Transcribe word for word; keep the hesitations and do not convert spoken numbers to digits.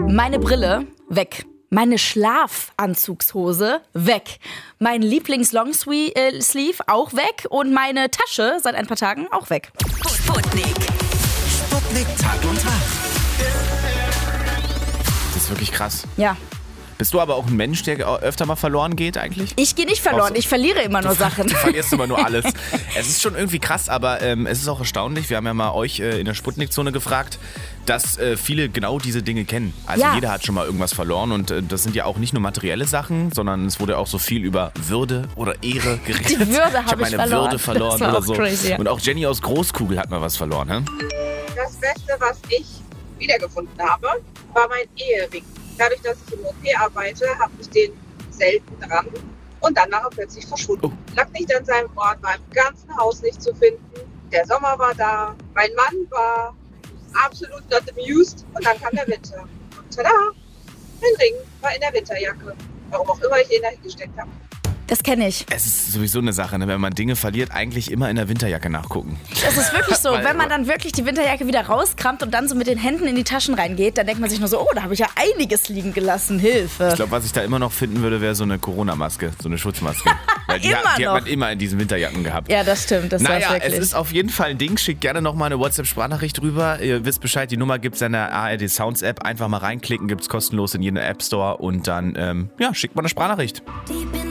Meine Brille, weg. Meine Schlafanzugshose, weg. Mein Lieblings-Longsleeve, auch weg. Und meine Tasche, seit ein paar Tagen, auch weg. Sputnik. Sputnik Tag und Tag. Das ist wirklich krass. Ja. Bist du aber auch ein Mensch, der öfter mal verloren geht eigentlich? Ich gehe nicht verloren, ich verliere immer nur Sachen. Du verlierst immer nur alles. Es ist schon irgendwie krass, aber ähm, es ist auch erstaunlich. Wir haben ja mal euch äh, in der Sputnik-Zone gefragt, dass äh, viele genau diese Dinge kennen. Also Ja. jeder hat schon mal irgendwas verloren und äh, das sind ja auch nicht nur materielle Sachen, sondern es wurde auch so viel über Würde oder Ehre geredet. Die Würde ich habe habe ich meine verloren. Würde verloren Das war oder auch so. crazy, ja. Und auch Jenny aus Großkugel hat mal was verloren, ne? Das Beste, was ich wiedergefunden habe, war mein Ehering. Dadurch, dass ich im O P arbeite, habe ich den selten dran und dann war er plötzlich verschwunden. Oh. Lag nicht an seinem Ort, war im ganzen Haus nicht zu finden. Der Sommer war da, mein Mann war absolut not amused und dann kam der Winter. Und tada, mein Ring war in der Winterjacke. Warum auch immer ich ihn da hingesteckt habe. Das kenne ich. Es ist sowieso eine Sache, ne? Wenn man Dinge verliert, eigentlich immer in der Winterjacke nachgucken. Das ist wirklich so. Weil- Wenn man dann wirklich die Winterjacke wieder rauskramt und dann so mit den Händen in die Taschen reingeht, dann denkt man sich nur so, oh, da habe ich ja einiges liegen gelassen. Hilfe. Ich glaube, was ich da immer noch finden würde, wäre so eine Corona-Maske, so eine Schutzmaske. Weil die, Immer hat, die hat noch. man immer in diesen Winterjacken gehabt. Ja, das stimmt. Das Naja, war's es wirklich. ist auf jeden Fall ein Ding. Schickt gerne nochmal eine WhatsApp-Sprachnachricht rüber. Ihr wisst Bescheid, die Nummer gibt's in der A R D Sounds App. Einfach mal reinklicken, gibt's kostenlos in jedem App Store und dann, ähm, ja, schickt mal eine Sprachnachricht.